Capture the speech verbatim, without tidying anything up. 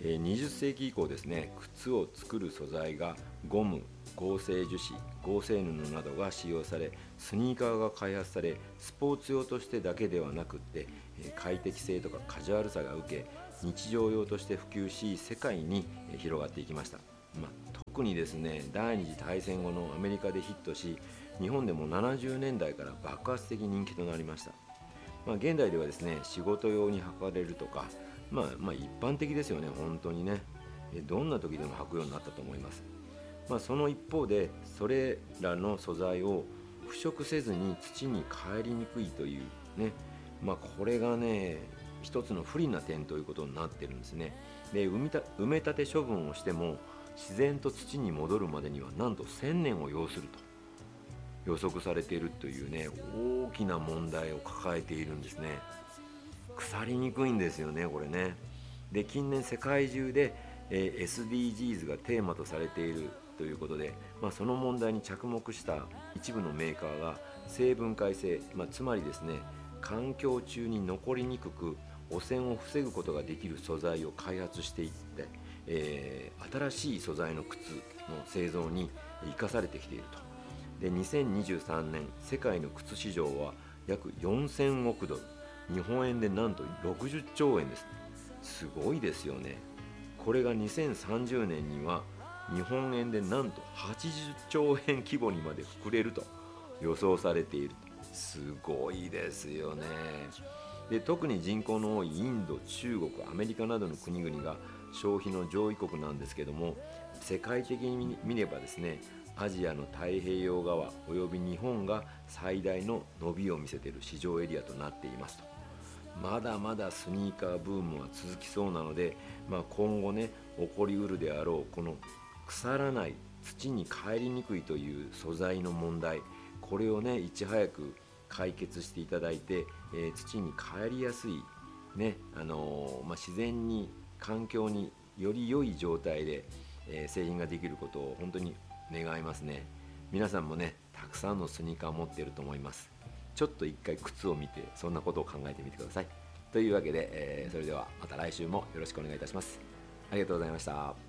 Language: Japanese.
えー、にじゅっせいき以降ですね、靴を作る素材がゴム、合成樹脂、合成布などが使用され、スニーカーが開発され、スポーツ用としてだけではなくって、えー、快適性とかカジュアルさが受け、日常用として普及し、世界に広がっていきました。まあ、特にですね、第二次大戦後のアメリカでヒットし、日本でもななじゅうねんだいから爆発的人気となりました。まあ、現代ではですね、仕事用に履かれるとか、まあ、まあ一般的ですよね。本当にね、どんな時でも履くようになったと思います。まあ、その一方で、それらの素材を腐食せずに土に帰りにくいというね、まあ、これがね一つの不利な点ということになってるんですね。で、埋めた埋め立て処分をしても自然と土に戻るまでにはなんとせんねんを要すると予測されているというね、大きな問題を抱えているんですね。腐りにくいんですよね、これね。で、近年世界中で、えー エスディージーズ がテーマとされているということで、まあ、その問題に着目した一部のメーカーが生分解性、まあ、つまりですね、環境中に残りにくく汚染を防ぐことができる素材を開発していって、えー新しい素材の靴の製造に生かされてきていると。で、にせんにじゅうさんねん世界の靴市場は約よんせんおくドル、日本円でなんとろくじゅっちょうえんです。すごいですよね。これがにせんさんじゅうねんには日本円でなんとはちじゅっちょうえん規模にまで膨れると予想されている。すごいですよね。で、特に人口の多いインド、中国、アメリカなどの国々が消費の上位国なんですけども、世界的に見ればですね、アジアの太平洋側および日本が最大の伸びを見せている市場エリアとなっていますと。まだまだスニーカーブームは続きそうなので、まあ、今後ね起こりうるであろうこの腐らない、土に帰りにくいという素材の問題、これをねいち早く解決していただいて、えー土に帰りやすい、ねあのーまあ、自然に環境により良い状態で、えー製品ができることを本当に願いますね。皆さんもねたくさんのスニーカーを持っていると思います。ちょっと一回靴を見てそんなことを考えてみてください。というわけで、えーそれではまた来週もよろしくお願いいたします。ありがとうございました。